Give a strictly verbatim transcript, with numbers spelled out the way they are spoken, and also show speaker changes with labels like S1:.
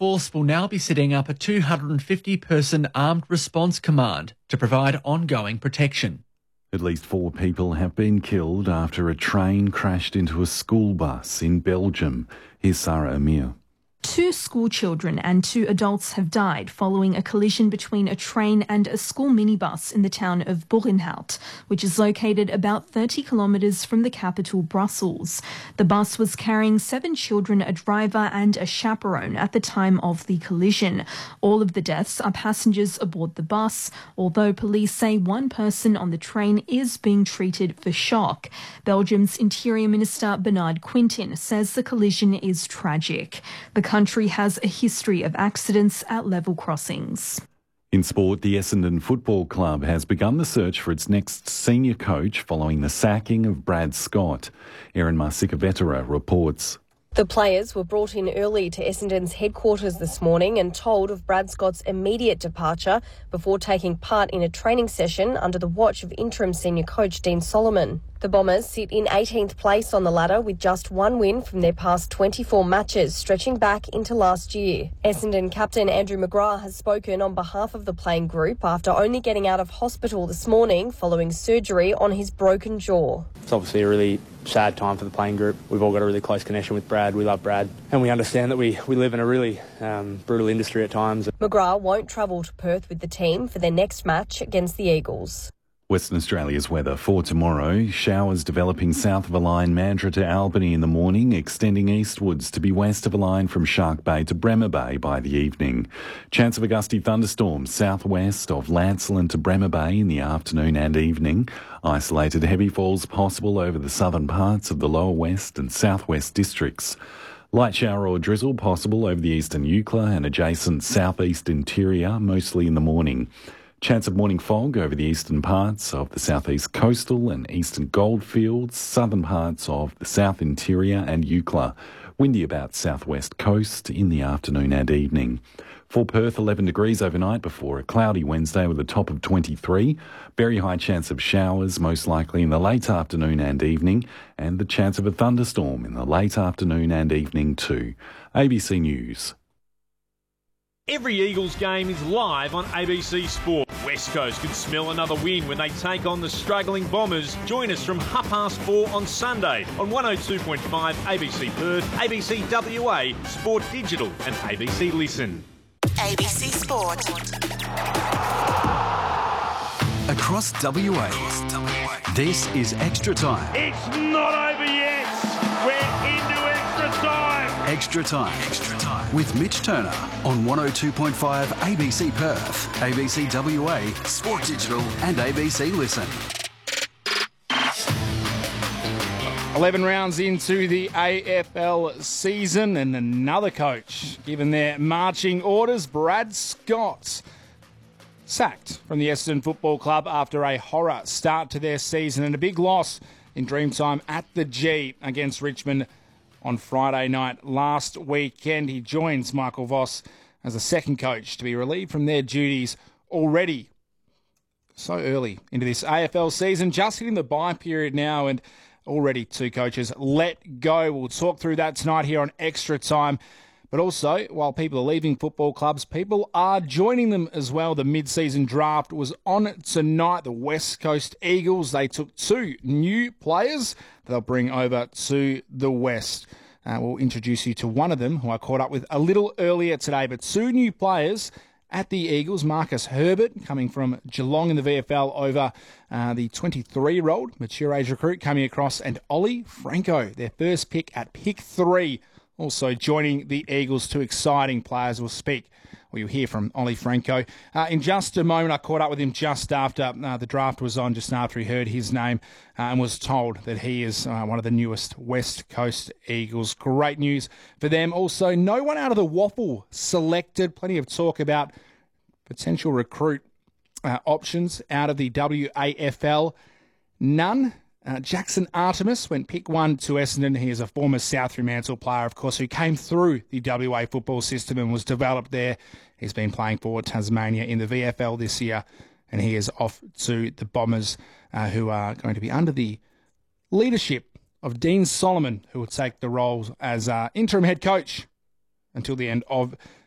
S1: Force will now be setting up a two hundred fifty person armed response command to provide ongoing protection.
S2: At least four people have been killed after a train crashed into a school bus in Belgium. Here's Sarah Amir.
S3: Two school children and two adults have died following a collision between a train and a school minibus in the town of Boerenhout, which is located about thirty kilometres from the capital, Brussels. The bus was carrying seven children, a driver and a chaperone at the time of the collision. All of the deaths are passengers aboard the bus, although police say one person on the train is being treated for shock. Belgium's Interior Minister Bernard Quintin says the collision is tragic. The country has a history of accidents at level crossings.
S2: In sport, the Essendon Football Club has begun the search for its next senior coach following the sacking of Brad Scott. Erin Marsikavetera reports.
S4: The players were brought in early to Essendon's headquarters this morning and told of Brad Scott's immediate departure before taking part in a training session under the watch of interim senior coach Dean Solomon. The Bombers sit in eighteenth place on the ladder with just one win from their past twenty-four matches, stretching back into last year. Essendon captain Andrew McGrath has spoken on behalf of the playing group after only getting out of hospital this morning following surgery on his broken jaw.
S5: It's obviously a really sad time for the playing group. We've all got a really close connection with Brad. We love Brad and we understand that we, we live in a really um, brutal industry at times.
S4: McGrath won't travel to Perth with the team for their next match against the Eagles.
S2: Western Australia's weather for tomorrow. Showers developing south of a line Mandurah to Albany in the morning, extending eastwards to be west of a line from Shark Bay to Bremer Bay by the evening. Chance of a gusty thunderstorm southwest of Lancelin to Bremer Bay in the afternoon and evening. Isolated heavy falls possible over the southern parts of the lower west and southwest districts. Light shower or drizzle possible over the eastern Eucla and adjacent southeast interior, mostly in the morning. Chance of morning fog over the eastern parts of the southeast coastal and eastern goldfields, southern parts of the south interior and Eucla. Windy about southwest coast in the afternoon and evening. For Perth, eleven degrees overnight before a cloudy Wednesday with a top of twenty-three. Very high chance of showers, most likely in the late afternoon and evening, and the chance of a thunderstorm in the late afternoon and evening too. A B C News.
S6: Every Eagles game is live on A B C Sport. West Coast could smell another win when they take on the struggling Bombers. Join us from half past four on Sunday on one oh two point five A B C Perth, A B C W A, Sport Digital and A B C Listen.
S7: A B C Sport.
S8: Across W A, this is Extra Time.
S6: It's not over yet. We're into extra time.
S8: Extra Time. Extra Time. With Mitch Turner on one oh two point five A B C Perth, A B C W A, Sport Digital and A B C Listen.
S9: eleven rounds into the A F L season and another coach given their marching orders. Brad Scott sacked from the Essendon Football Club after a horror start to their season and a big loss in Dreamtime at the G against Richmond on Friday night last weekend. He joins Michael Voss as the second coach to be relieved from their duties already so early into this A F L season, just hitting the bye period now, and already two coaches let go. We'll talk through that tonight here on Extra Time. But also, while people are leaving football clubs, people are joining them as well. The mid-season draft was on tonight. The West Coast Eagles, they took two new players they'll bring over to the West. Uh, we'll introduce you to one of them, who I caught up with a little earlier today. But two new players at the Eagles, Marcus Herbert, coming from Geelong in the V F L over uh, the twenty-three-year-old mature age recruit coming across, and Ollie Franco, their first pick at pick three, also joining the Eagles. Two exciting players. We'll speak, or you'll hear from Ollie Franco uh, in just a moment. I caught up with him just after uh, the draft was on, just after he heard his name uh, and was told that he is uh, one of the newest West Coast Eagles. Great news for them. Also, no one out of the Waffle selected. Plenty of talk about potential recruit uh, options out of the W A F L. None. Uh, Jackson Artemis went pick one to Essendon. He is a former South Fremantle player, of course, who came through the W A football system and was developed there. He's been playing for Tasmania in the V F L this year, and he is off to the Bombers, uh, who are going to be under the leadership of Dean Solomon, who will take the role as uh, interim head coach until the end of